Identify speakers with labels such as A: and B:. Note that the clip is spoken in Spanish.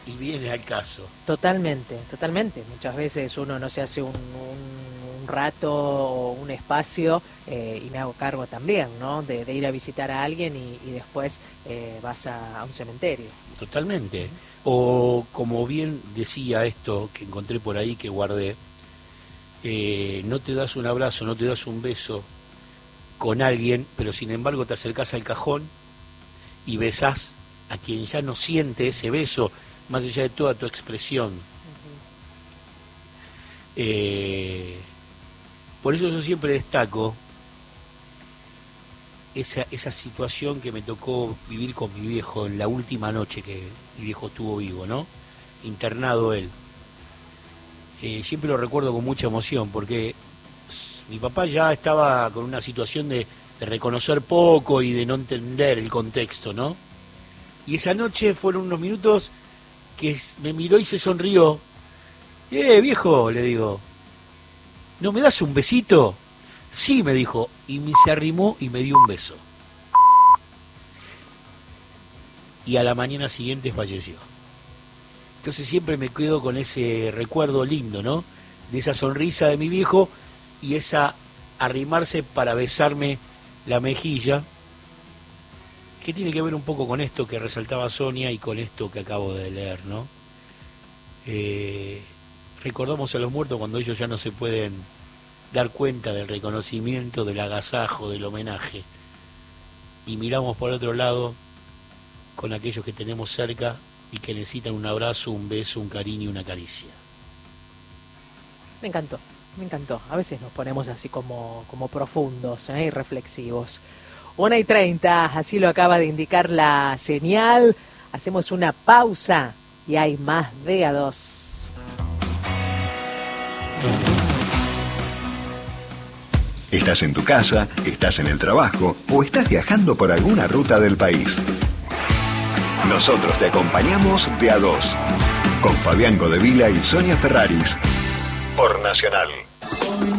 A: y viene al caso.
B: Totalmente, totalmente. Muchas veces uno no se hace un rato o un espacio, y me hago cargo también, ¿no? De ir a visitar a alguien y después vas a un cementerio.
A: Totalmente. O como bien decía esto que encontré por ahí, que guardé, no te das un abrazo, no te das un beso con alguien, pero sin embargo te acercás al cajón y besás a quien ya no siente ese beso, más allá de toda tu expresión. Por eso yo siempre destaco esa situación que me tocó vivir con mi viejo en la última noche que mi viejo estuvo vivo, ¿no? Internado él. Siempre lo recuerdo con mucha emoción, porque mi papá ya estaba con una situación de reconocer poco y de no entender el contexto, ¿no? Y esa noche fueron unos minutos que me miró y se sonrió. Viejo, le digo, ¿no me das un besito? Sí, me dijo, y se arrimó y me dio un beso. Y a la mañana siguiente falleció. Entonces siempre me quedo con ese recuerdo lindo, ¿no? De esa sonrisa de mi viejo y esa arrimarse para besarme la mejilla, que tiene que ver un poco con esto que resaltaba Sonia y con esto que acabo de leer, ¿no? Recordamos a los muertos cuando ellos ya no se pueden dar cuenta del reconocimiento, del agasajo, del homenaje, y miramos por otro lado con aquellos que tenemos cerca y que necesitan un abrazo, un beso, un cariño, una caricia.
B: Me encantó, me encantó. A veces nos ponemos así como profundos, y reflexivos. 1:30, así lo acaba de indicar la señal. Hacemos una pausa y hay más de A2.
C: Estás en tu casa, estás en el trabajo o estás viajando por alguna ruta del país. Nosotros te acompañamos de A2, con Fabián Godevila y Sonia Ferraris, por Nacional.